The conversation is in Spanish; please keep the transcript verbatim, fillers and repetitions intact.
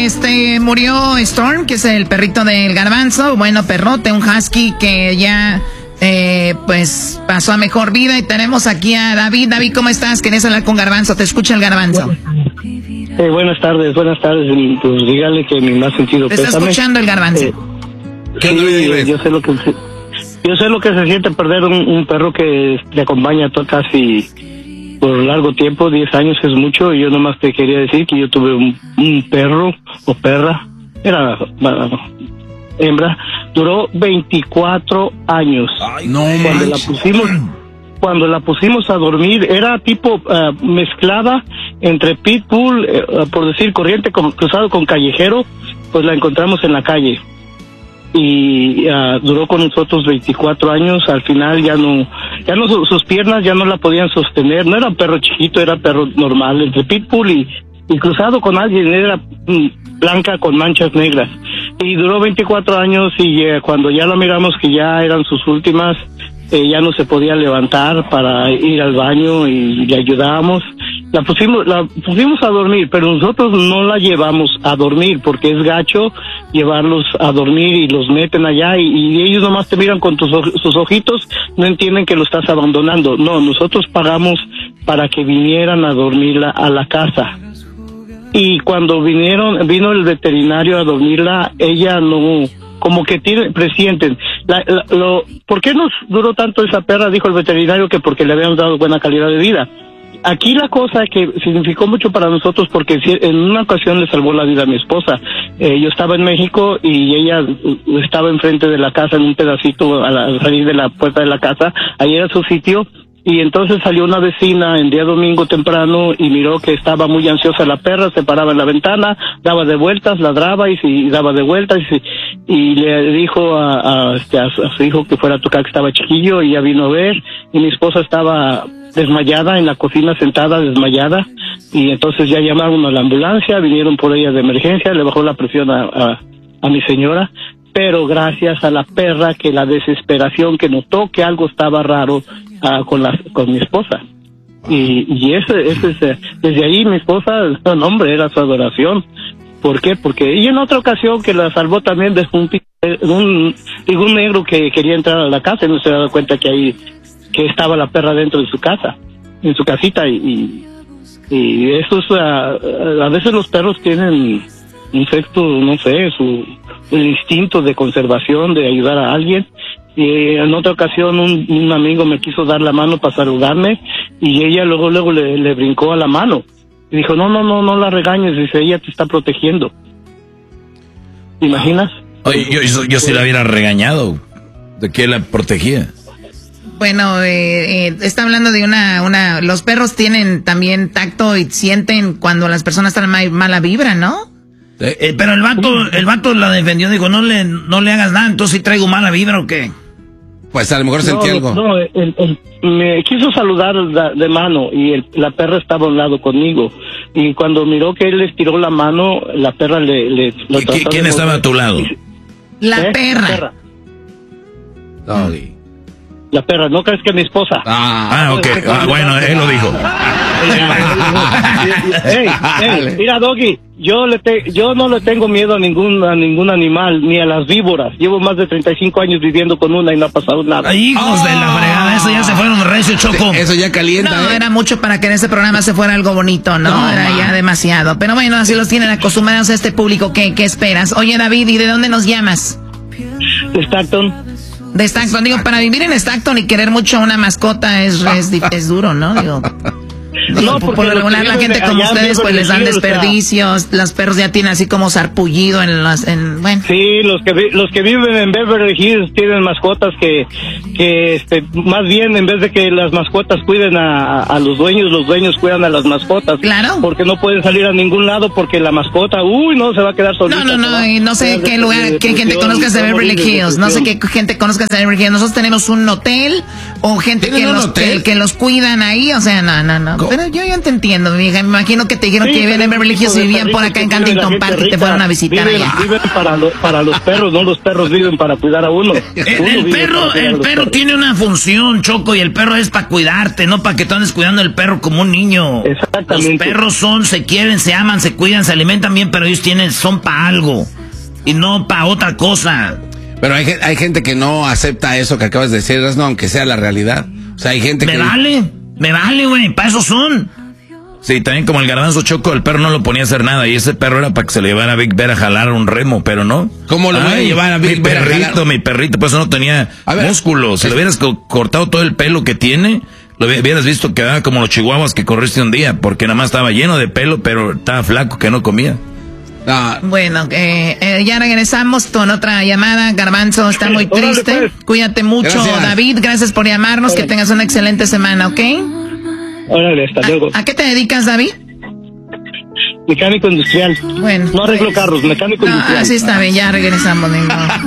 este murió Storm, que es el perrito del Garbanzo. Bueno, perrote, un husky que ya eh, pues pasó a mejor vida. Y tenemos aquí a David. David, ¿cómo estás? ¿Querés hablar con Garbanzo? Te escucha el Garbanzo. Eh, buenas tardes, buenas tardes. Pues dígale que mi más sentido Te está pésame. escuchando el Garbanzo. Eh, sí, yo sé lo que se, yo sé lo que se siente perder un, un perro que te acompaña todo casi por largo tiempo. Diez años es mucho, y yo nomás te quería decir que yo tuve un, un perro o perra, era bueno, hembra, duró veinticuatro años. Ay, no, cuando la pusimos cuando la pusimos a dormir era tipo uh, mezclada entre pitbull, uh, por decir corriente, con, cruzado con callejero. Pues la encontramos en la calle y uh, duró con nosotros veinticuatro años. Al final ya no, ya no, sus piernas ya no la podían sostener. No era un perro chiquito, era perro normal, entre pitbull y, y cruzado con alguien. Era mm, blanca con manchas negras, y duró veinticuatro años. Y uh, cuando ya la miramos que ya eran sus últimas, eh, ya no se podía levantar para ir al baño, y le ayudábamos. La pusimos, la pusimos a dormir, pero nosotros no la llevamos a dormir porque es gacho llevarlos a dormir, y los meten allá y, y ellos nomás te miran con tus, sus ojitos, no entienden que lo estás abandonando. No, nosotros pagamos para que vinieran a dormirla a la casa. Y cuando vinieron, vino el veterinario a dormirla, ella no, como que tiene, presienten. La, la, lo, ¿Por qué nos duró tanto esa perra? Dijo el veterinario que porque le habían dado buena calidad de vida. Aquí la cosa que significó mucho para nosotros, porque en una ocasión le salvó la vida a mi esposa. Eh, yo estaba en México y ella estaba enfrente de la casa, en un pedacito al salir de la puerta de la casa. Ahí era su sitio. Y entonces salió una vecina el día domingo temprano y miró que estaba muy ansiosa la perra, se paraba en la ventana, daba de vueltas, ladraba y, y daba de vueltas, y, y le dijo a, a, a, a su hijo que fuera a tocar, que estaba chiquillo, y ya vino a ver, y mi esposa estaba desmayada en la cocina, sentada desmayada, y entonces ya llamaron a la ambulancia, vinieron por ella de emergencia, le bajó la presión a, a, a mi señora. Pero gracias a la perra, que la desesperación que notó que algo estaba raro uh, con la con mi esposa. Y, y ese, ese, ese, desde ahí mi esposa, no, hombre, era su adoración. ¿Por qué? Porque, y en otra ocasión que la salvó también de un, un, un negro que quería entrar a la casa y no se daba cuenta que ahí, que estaba la perra dentro de su casa, en su casita, y, y, y eso es, uh, a veces los perros tienen un sexto, no sé, su el instinto de conservación, de ayudar a alguien. Y en otra ocasión un, un amigo me quiso dar la mano para saludarme, y ella luego luego le, le brincó a la mano y dijo, no, no, no, no la regañes, dice, ella te está protegiendo. ¿Te imaginas? Oye, yo, yo, yo sí la hubiera regañado. ¿De qué la protegía? Bueno, eh, eh, está hablando de una, una, los perros tienen también tacto y sienten cuando las personas están mal, mala vibra, ¿no? Eh, eh, pero el vato, el vato la defendió, dijo, no le, no le hagas nada, entonces si traigo mala vibra o qué. Pues a lo mejor sentí no, algo. No, el, el, me quiso saludar de mano, y el, la perra estaba a un lado conmigo. Y cuando miró que él le estiró la mano, la perra le... le lo ¿Quién de estaba a tu lado? La ¿Eh? perra. La perra. Doggy. La perra, ¿no crees que mi esposa? Ah, Ah, ok, ah, bueno, él lo dijo. Ey, ey, mira, Doggy, yo le te, yo no le tengo miedo a ningún a ningún animal, ni a las víboras. Llevo más de treinta y cinco años viviendo con una y no ha pasado nada. Ay, hijos de la fregada, eso ya se fueron recio, Choco. Eso ya calienta, No, ¿eh? era mucho para que en ese programa se fuera algo bonito, ¿no? No, era ma. ya demasiado. Pero bueno, así los tienen acostumbrados a este público. ¿Qué, qué esperas? Oye, David, ¿y de dónde nos llamas? Stockton. De Stockton. Digo, para vivir en Stockton y querer mucho una mascota es, es, es duro, ¿no? Digo, digo, No, por porque lo regular la los que gente viven como allá ustedes pues viven les dan elegidos, o sea. desperdicios. Los perros ya tienen así como sarpullido en las... En, bueno. Sí, los que vi- los que viven en Beverly Hills tienen mascotas que que este más bien en vez de que las mascotas cuiden a, a los dueños, los dueños cuidan a las mascotas. Claro. Porque no pueden salir a ningún lado porque la mascota, uy, no se va a quedar solita. No, no, no, y no sé Se va- qué lugar, de- qué gente depresión, conozcas de va a Beverly morir de Hills, no sé depresión. qué gente conozcas de Beverly Hills. Nosotros tenemos un hotel o gente que ¿Tienen un los, hotel? que, que los cuidan ahí, o sea, no, no, no. ¿Cómo? De Pero yo ya te entiendo, mi hija. Me imagino que te dijeron Sí, que vivían en pero Beverly Hills y vivían por acá en Huntington Park y te fueron a visitar viven, allá. Viven para, lo, para los perros, no los perros viven para cuidar a uno. El, Uno el vive perro, para cuidar a el los perro perros. tiene una función, Choco, y el perro es para cuidarte, no para que tú andes cuidando al perro como un niño. Exactamente. Los perros son, se quieren, se aman, se cuidan, se alimentan bien, pero ellos tienen, son para algo y no para otra cosa. Pero hay, gen- hay gente que no acepta eso que acabas de decir, no, aunque sea la realidad. O sea, hay gente Me que... vale, me vale, güey, para eso son. Sí, también como el garbanzo, Choco, el perro no lo ponía a hacer nada y ese perro era para que se lo llevara a Big Bear a jalar un remo, pero no. ¿Cómo lo voy a llevar a Big mi Bear a perrito, jalar? mi perrito, pues no tenía A ver, músculo. Si es- le hubieras co- cortado todo el pelo que tiene, lo hubi- hubieras visto que era como los chihuahuas que corriste un día, porque nada más estaba lleno de pelo, pero estaba flaco que no comía. No, Bueno, eh, eh, ya regresamos con otra llamada. Garbanzo está muy Órale, triste. pues. Cuídate mucho, Gracias. David. Gracias por llamarnos. Que tengas una excelente semana, ¿ok? Órale, hasta luego. ¿A, a qué te dedicas, David? Mecánico industrial. Bueno. No arreglo carros, mecánico No, industrial. así está bien. Ya regresamos, mi amor.